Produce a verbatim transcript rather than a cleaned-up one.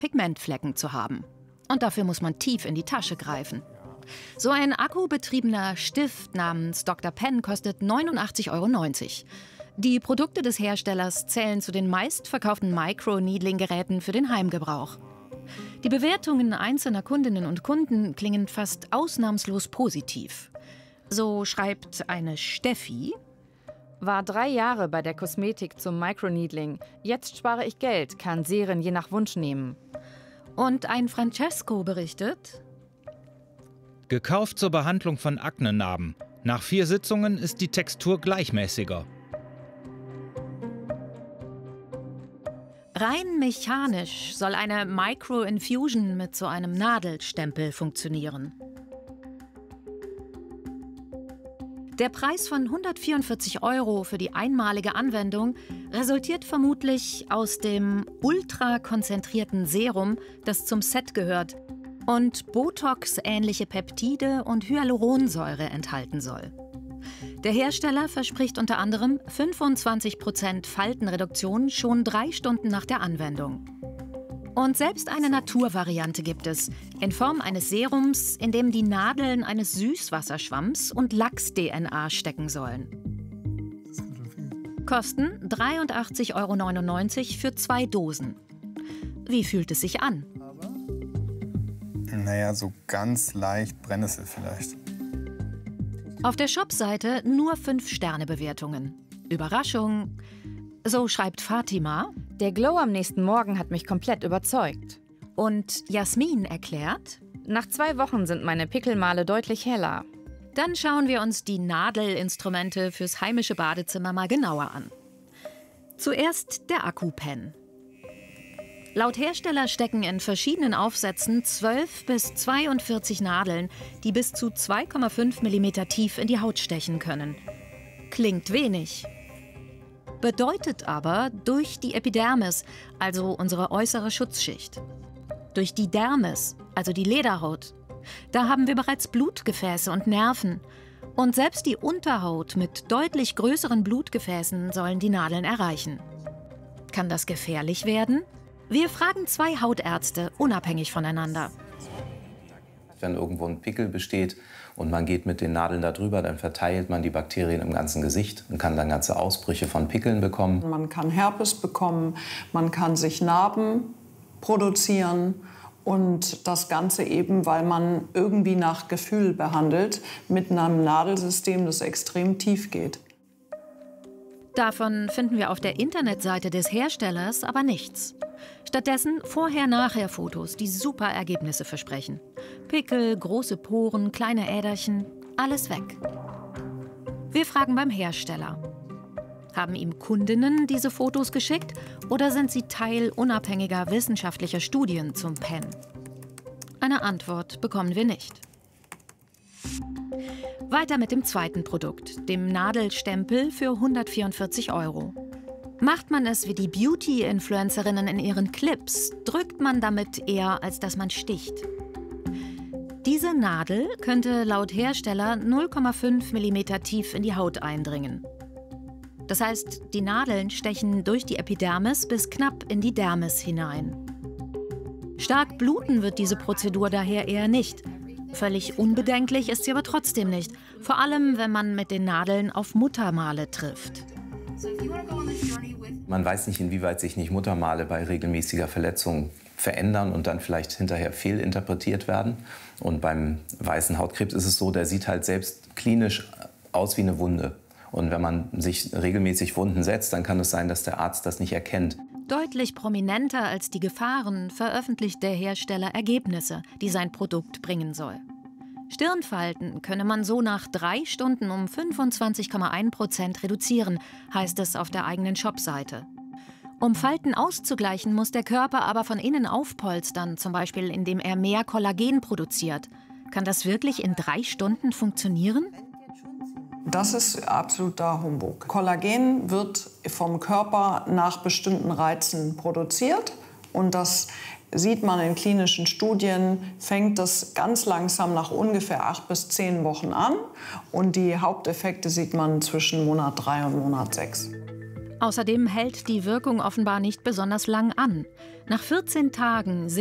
Pigmentflecken zu haben. Und dafür muss man tief in die Tasche greifen. So ein akkubetriebener Stift namens Doktor Pen kostet neunundachtzig Euro neunzig. Die Produkte des Herstellers zählen zu den meistverkauften Micro-Needling-Geräten für den Heimgebrauch. Die Bewertungen einzelner Kundinnen und Kunden klingen fast ausnahmslos positiv. So schreibt eine Steffi: War drei Jahre bei der Kosmetik zum Microneedling. Jetzt spare ich Geld, kann Serien je nach Wunsch nehmen. Und ein Francesco berichtet: Gekauft zur Behandlung von Aknenarben. Nach vier Sitzungen ist die Textur gleichmäßiger. Rein mechanisch soll eine Micro-Infusion mit so einem Nadelstempel funktionieren. Der Preis von hundertvierundvierzig Euro für die einmalige Anwendung resultiert vermutlich aus dem ultrakonzentrierten Serum, das zum Set gehört und Botox-ähnliche Peptide und Hyaluronsäure enthalten soll. Der Hersteller verspricht unter anderem fünfundzwanzig Prozent Faltenreduktion schon drei Stunden nach der Anwendung. Und selbst eine Naturvariante gibt es, in Form eines Serums, in dem die Nadeln eines Süßwasserschwamms und Lachs-D N A stecken sollen. Kosten dreiundachtzig Euro neunundneunzig für zwei Dosen. Wie fühlt es sich an? Naja, so ganz leicht Brennnessel vielleicht. Auf der Shopseite nur fünf Sterne Bewertungen. Überraschung, so schreibt Fatima. Der Glow am nächsten Morgen hat mich komplett überzeugt. Und Jasmin erklärt: Nach zwei Wochen sind meine Pickelmale deutlich heller. Dann schauen wir uns die Nadelinstrumente fürs heimische Badezimmer mal genauer an. Zuerst der Akku-Pen. Laut Hersteller stecken in verschiedenen Aufsätzen zwölf bis zweiundvierzig Nadeln, die bis zu zwei Komma fünf Millimeter tief in die Haut stechen können. Klingt wenig. Bedeutet aber durch die Epidermis, also unsere äußere Schutzschicht. Durch die Dermis, also die Lederhaut. Da haben wir bereits Blutgefäße und Nerven. Und selbst die Unterhaut mit deutlich größeren Blutgefäßen sollen die Nadeln erreichen. Kann das gefährlich werden? Wir fragen zwei Hautärzte, unabhängig voneinander. Wenn irgendwo ein Pickel besteht und man geht mit den Nadeln da drüber, dann verteilt man die Bakterien im ganzen Gesicht und kann dann ganze Ausbrüche von Pickeln bekommen. Man kann Herpes bekommen, man kann sich Narben produzieren und das Ganze eben, weil man irgendwie nach Gefühl behandelt, mit einem Nadelsystem, das extrem tief geht. Davon finden wir auf der Internetseite des Herstellers aber nichts. Stattdessen Vorher-Nachher-Fotos, die super Ergebnisse versprechen. Pickel, große Poren, kleine Äderchen, alles weg. Wir fragen beim Hersteller. Haben ihm Kundinnen diese Fotos geschickt oder sind sie Teil unabhängiger wissenschaftlicher Studien zum Pen? Eine Antwort bekommen wir nicht. Weiter mit dem zweiten Produkt, dem Nadelstempel für hundertvierundvierzig Euro. Macht man es wie die Beauty-Influencerinnen in ihren Clips, drückt man damit eher, als dass man sticht. Diese Nadel könnte laut Hersteller null Komma fünf Millimeter tief in die Haut eindringen. Das heißt, die Nadeln stechen durch die Epidermis bis knapp in die Dermis hinein. Stark bluten wird diese Prozedur daher eher nicht. Völlig unbedenklich ist sie aber trotzdem nicht, vor allem wenn man mit den Nadeln auf Muttermale trifft. Man weiß nicht, inwieweit sich nicht Muttermale bei regelmäßiger Verletzung verändern und dann vielleicht hinterher fehlinterpretiert werden. Und beim weißen Hautkrebs ist es so, der sieht halt selbst klinisch aus wie eine Wunde. Und wenn man sich regelmäßig Wunden setzt, dann kann es sein, dass der Arzt das nicht erkennt. Deutlich prominenter als die Gefahren veröffentlicht der Hersteller Ergebnisse, die sein Produkt bringen soll. Stirnfalten könne man so nach drei Stunden um fünfundzwanzig Komma eins Prozent reduzieren, heißt es auf der eigenen Shopseite. Um Falten auszugleichen, muss der Körper aber von innen aufpolstern, zum Beispiel indem er mehr Kollagen produziert. Kann das wirklich in drei Stunden funktionieren? Das ist absoluter Humbug. Kollagen wird vom Körper nach bestimmten Reizen produziert und das sieht man in klinischen Studien, fängt das ganz langsam nach ungefähr acht bis zehn Wochen an und die Haupteffekte sieht man zwischen Monat drei und Monat sechs. Außerdem hält die Wirkung offenbar nicht besonders lang an. Nach vierzehn Tagen